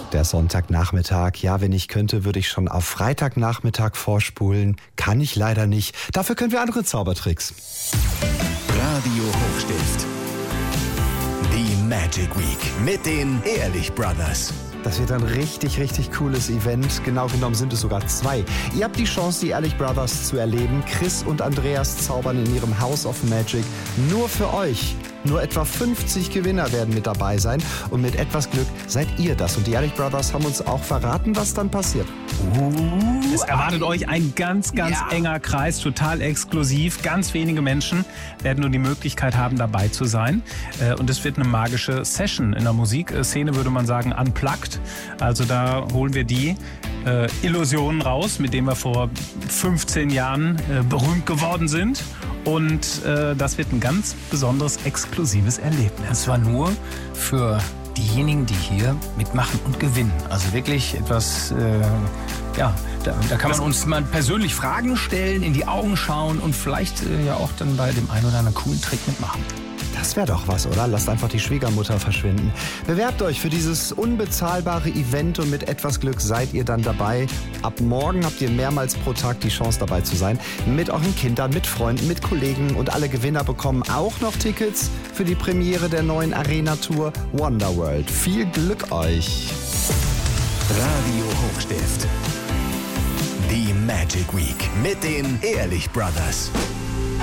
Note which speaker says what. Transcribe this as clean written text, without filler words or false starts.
Speaker 1: Der Sonntagnachmittag, ja, wenn ich könnte, würde ich schon auf Freitagnachmittag vorspulen. Kann ich leider nicht. Dafür können wir andere Zaubertricks.
Speaker 2: Radio Hochstift. Die Magic Week mit den Ehrlich Brothers.
Speaker 1: Das wird ein richtig, richtig cooles Event. Genau genommen sind es sogar 2. Ihr habt die Chance, die Ehrlich Brothers zu erleben. Chris und Andreas zaubern in ihrem House of Magic nur für euch. Nur etwa 50 Gewinner werden mit dabei sein. Und mit etwas Glück seid ihr das. Und die Ehrlich Brothers haben uns auch verraten, was dann passiert.
Speaker 3: Es erwartet euch ein ganz enger Kreis, total exklusiv. Ganz wenige Menschen werden nur die Möglichkeit haben, dabei zu sein. Und es wird eine magische Session. In der Musikszene würde man sagen unplugged. Also da holen wir die Illusionen raus, mit denen wir vor 15 Jahren berühmt geworden sind. Und das wird ein ganz besonderes, exklusives Erlebnis.
Speaker 4: Und zwar nur für diejenigen, die hier mitmachen und gewinnen. Also wirklich etwas, da kann man uns mal persönlich Fragen stellen, in die Augen schauen und vielleicht ja auch dann bei dem einen oder anderen coolen Trick mitmachen.
Speaker 1: Das wäre doch was, oder? Lasst einfach die Schwiegermutter verschwinden. Bewerbt euch für dieses unbezahlbare Event und mit etwas Glück seid ihr dann dabei. Ab morgen habt ihr mehrmals pro Tag die Chance dabei zu sein. Mit euren Kindern, mit Freunden, mit Kollegen und alle Gewinner bekommen auch noch Tickets für die Premiere der neuen Arena-Tour Wonderworld. Viel Glück euch!
Speaker 2: Radio Hochstift. Die Magic Week mit den Ehrlich Brothers.